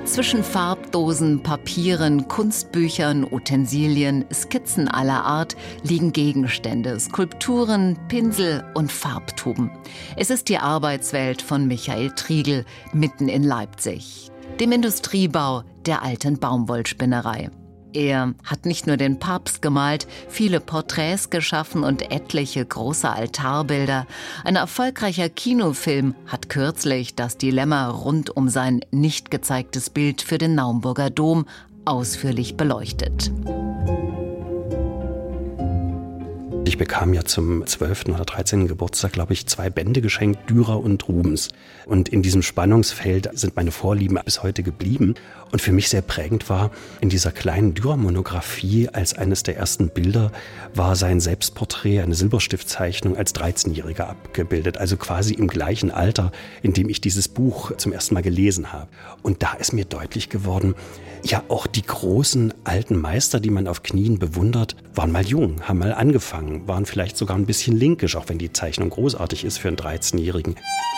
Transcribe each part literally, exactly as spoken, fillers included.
Zwischen Farbdosen, Papieren, Kunstbüchern, Utensilien, Skizzen aller Art liegen Gegenstände, Skulpturen, Pinsel und Farbtuben. Es ist die Arbeitswelt von Michael Triegel mitten in Leipzig, dem Industriebau der alten Baumwollspinnerei. Er hat nicht nur den Papst gemalt, viele Porträts geschaffen und etliche große Altarbilder. Ein erfolgreicher Kinofilm hat kürzlich das Dilemma rund um sein nicht gezeigtes Bild für den Naumburger Dom ausführlich beleuchtet. Ich bekam ja zum zwölften oder dreizehnten Geburtstag, glaube ich, zwei Bände geschenkt, Dürer und Rubens. Und in diesem Spannungsfeld sind meine Vorlieben bis heute geblieben. Und für mich sehr prägend war, in dieser kleinen Dürer-Monographie als eines der ersten Bilder war sein Selbstporträt, eine Silberstiftzeichnung als dreizehnjähriger abgebildet. Also quasi im gleichen Alter, in dem ich dieses Buch zum ersten Mal gelesen habe. Und da ist mir deutlich geworden, ja, auch die großen alten Meister, die man auf Knien bewundert, waren mal jung, haben mal angefangen, waren vielleicht sogar ein bisschen linkisch, auch wenn die Zeichnung großartig ist für einen dreizehnjährigen.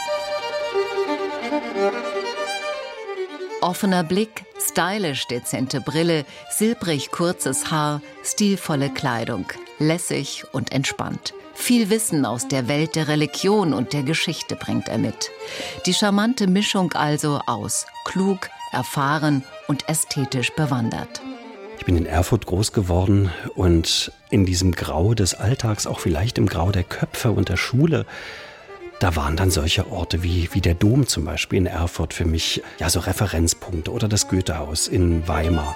Offener Blick, stylisch dezente Brille, silbrig kurzes Haar, stilvolle Kleidung, lässig und entspannt. Viel Wissen aus der Welt der Religion und der Geschichte bringt er mit. Die charmante Mischung also aus klug, erfahren und ästhetisch bewandert. Ich bin in Erfurt groß geworden und in diesem Grau des Alltags, auch vielleicht im Grau der Köpfe und der Schule, da waren dann solche Orte wie, wie der Dom zum Beispiel in Erfurt für mich ja so Referenzpunkte oder das Goethehaus in Weimar.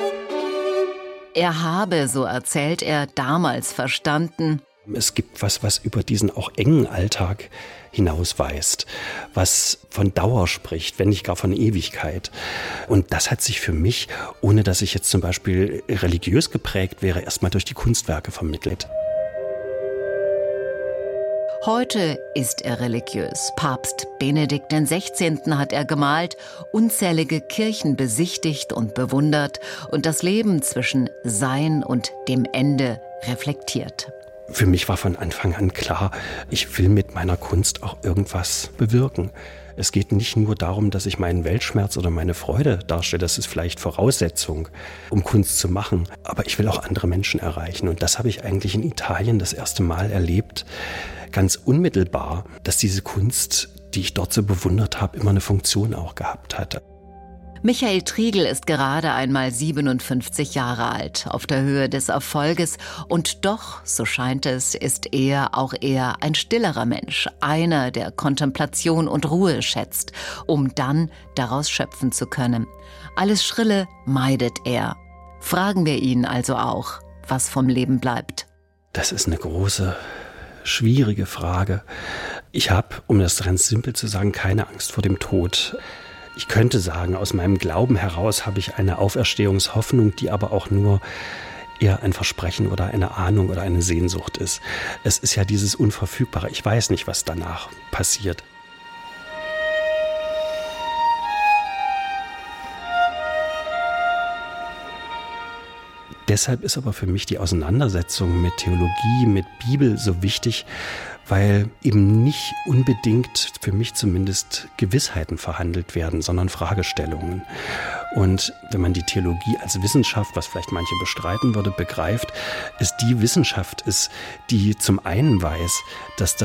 Er habe, so erzählt er, damals verstanden: Es gibt was, was über diesen auch engen Alltag hinausweist, was von Dauer spricht, wenn nicht gar von Ewigkeit. Und das hat sich für mich, ohne dass ich jetzt zum Beispiel religiös geprägt wäre, erstmal durch die Kunstwerke vermittelt. Heute ist er religiös. Papst Benedikt der Sechzehnte hat er gemalt, unzählige Kirchen besichtigt und bewundert und das Leben zwischen Sein und dem Ende reflektiert. Für mich war von Anfang an klar, ich will mit meiner Kunst auch irgendwas bewirken. Es geht nicht nur darum, dass ich meinen Weltschmerz oder meine Freude darstelle, das ist vielleicht Voraussetzung, um Kunst zu machen, aber ich will auch andere Menschen erreichen. Und das habe ich eigentlich in Italien das erste Mal erlebt, ganz unmittelbar, dass diese Kunst, die ich dort so bewundert habe, immer eine Funktion auch gehabt hatte. Michael Triegel ist gerade einmal siebenundfünfzig Jahre alt, auf der Höhe des Erfolges. Und doch, so scheint es, ist er auch eher ein stillerer Mensch. Einer, der Kontemplation und Ruhe schätzt, um dann daraus schöpfen zu können. Alles Schrille meidet er. Fragen wir ihn also auch, was vom Leben bleibt. Das ist eine große, schwierige Frage. Ich habe, um das ganz simpel zu sagen, keine Angst vor dem Tod. Ich könnte sagen, aus meinem Glauben heraus habe ich eine Auferstehungshoffnung, die aber auch nur eher ein Versprechen oder eine Ahnung oder eine Sehnsucht ist. Es ist ja dieses Unverfügbare. Ich weiß nicht, was danach passiert. Deshalb ist aber für mich die Auseinandersetzung mit Theologie, mit Bibel so wichtig, weil eben nicht unbedingt, für mich zumindest, Gewissheiten verhandelt werden, sondern Fragestellungen. Und wenn man die Theologie als Wissenschaft, was vielleicht manche bestreiten würde, begreift, ist die Wissenschaft ist, die zum einen weiß, dass